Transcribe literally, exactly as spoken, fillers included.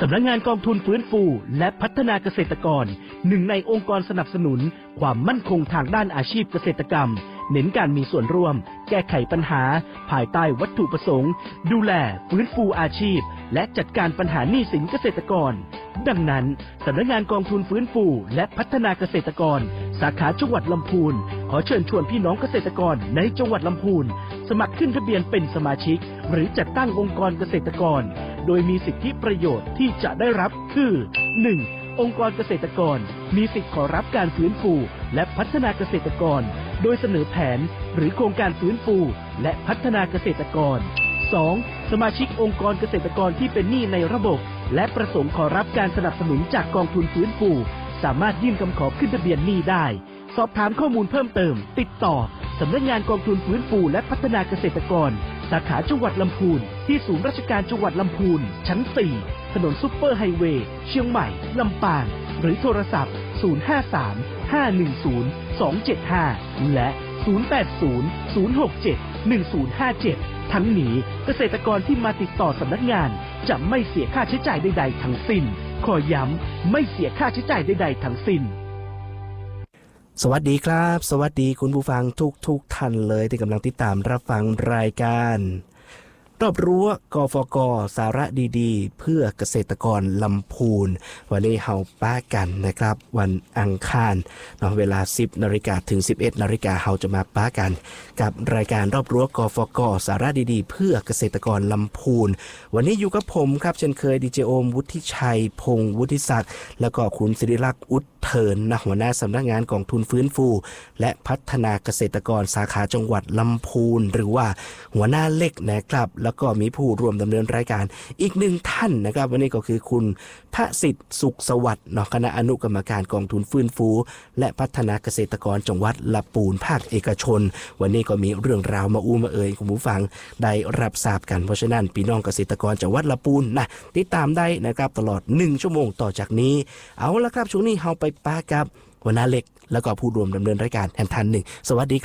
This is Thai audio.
ำนักงานกองทุนฟื้นฟูและพัฒนาเกษตรกรหนึ่งในองค์กรสนับสนุนความมั่นคงทางด้านอาชีพเกษตรกรรมเน้นการมีส่วนร่วมแก้ไขปัญหาภายใต้วัตถุประสงค์ดูแลฟื้นฟูอาชีพและจัดการปัญหาหนี้สินเกษตรกรดังนั้นสำนักงานกองทุนฟื้นฟูและพัฒนาเกษตรกรสาขาจังหวัดลำพูนขอเชิญชวนพี่น้องเกษตรกรในจังหวัดลำพูนสมัครขึ้นทะเบียนเป็นสมาชิกหรือจัดตั้งองค์กรเกษตรกรโดยมีสิทธิประโยชน์ที่จะได้รับคือ หนึ่ง. องค์กรเกษตรกรมีสิทธิ์ขอรับการฟื้นฟูและพัฒนาเกษตรกรโดยเสนอแผนหรือโครงการฟื้นฟูและพัฒนาเกษตรกร สอง. สมาชิกองค์กรเกษตรกรที่เป็นหนี้ในระบบและประสงค์ขอรับการสนับสนุนจากกองทุนฟื้นฟูสามารถยื่นคำขอขึ้นทะเบียนหนี้ได้สอบถามข้อมูลเพิ่มเติมติดต่อสำนักงานกองทุนฟื้นฟูและพัฒนาเกษตรกรสาขาจังหวัดลำพูนที่ศูนย์ราชการจังหวัดลำพูนชั้น สี่ ถนนซุปเปอร์ไฮเวย์เชียงใหม่ลำปางหรือโทรศัพท์ ศูนย์ ห้า สาม ห้า หนึ่ง ศูนย์ สอง เจ็ด ห้า และ ศูนย์ แปด ศูนย์ ศูนย์ หก เจ็ด หนึ่ง ศูนย์ ห้า เจ็ด ทั้งนี้เกษตรกรที่มาติดต่อสำนักงานจะไม่เสียค่าใช้จ่ายใดๆทั้งสิ้นขอย้ำไม่เสียค่าใช้จ่ายใดๆทั้งสิ้นสวัสดีครับสวัสดีคุณผู้ฟังทุกทุกท่านเลยที่กำลังติดตามรับฟังรายการรอบรั้วกฟก.สาระดีๆเพื่อเกษตรกรลำพูนวันนี้เฮาป้ากันนะครับวันอังคารเนาะเวลา สิบนาฬิกา ถึง สิบเอ็ดนาฬิกาเฮาจะมาป้ากันกับรายการรอบรั้วกฟก.สาระดีๆเพื่อเกษตรกรลำพูนวันนี้อยู่กับผมครับเช่นเคยดีเจโอมวุฒิชัยพงศ์วุฒิศักดิ์แล้วก็คุณศิริลักษณ์อุดเถินนะหัวหน้าสำนักงานกองทุนฟื้นฟูและพัฒนาเกษตรกรสาขาจังหวัดลำพูนหรือว่าหัวหน้าเล็กนะครับแล้วก็มีผู้ร่วมดำเนินรายการอีกหนึ่งท่านนะครับวันนี้ก็คือคุณพระสิทธิ์สุขสวัสดิ์เนาะคณะอนุกรรมการกองทุนฟื้นฟูและพัฒนาเกษตรกรจังหวัดลำพูนภาคเอกชนวันนี้ก็มีเรื่องราวมาอู้มาเอ่ยคุณผู้ฟังได้รับทราบกันเพราะฉะนั้นพี่น้องเกษตรกรจังหวัดลำพูนนะติดตามได้นะครับตลอดหนึ่งชั่วโมงต่อจากนี้เอาละครับช่วงนี้เฮาไปป้ากับหัวหน้าเล็กแล้วก็ผู้ร่วมดำเนินรายการแทนท่านหนึ่งสวัสดี